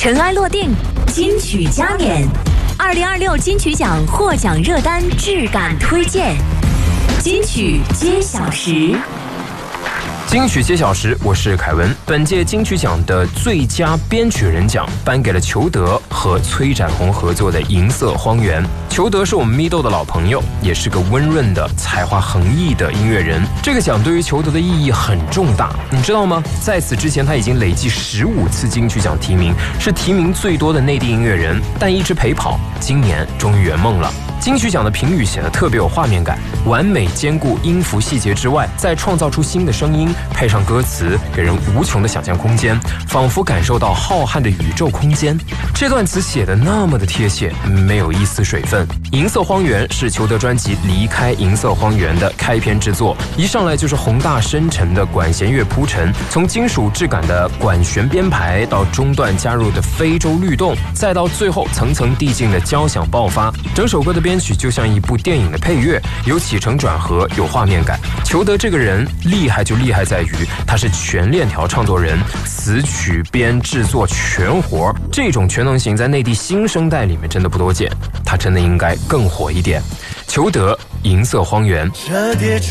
尘埃落定，金曲加冕。2026金曲奖获奖热单质感推荐，金曲揭晓时。 金曲揭晓时，我是凯文。本届金曲奖的最佳编曲人奖颁给了裘德和崔展宏合作的《银色荒原》。裘德是我们咪豆的老朋友，也是个温润的、才华横溢的音乐人。这个奖对于裘德的意义很重大，你知道吗？在此之前，他已经累计15次金曲奖提名，是提名最多的内地音乐人，但一直陪跑，今年终于圆梦了。金曲奖的评语写得特别有画面感，完美兼顾音符细节之外，再创造出新的声音，配上歌词，给人无穷的想象空间，仿佛感受到浩瀚的宇宙空间。这段词写得那么的贴切，没有一丝水分。《银色荒原》是裘德专辑《离开银色荒原》的开篇之作，一上来就是宏大深沉的管弦乐铺陈，从金属质感的管弦编排到中段加入的非洲律动，再到最后层层递进的交响爆发，整首歌的编曲就像一部电影的配乐，有起承转合，有画面感。裘德这个人厉害就厉害在于他是全链条创作人，词曲编制作全活，这种全能型在内地新生代里面真的不多见，他真的应该更火一点。裘德《银色荒原》。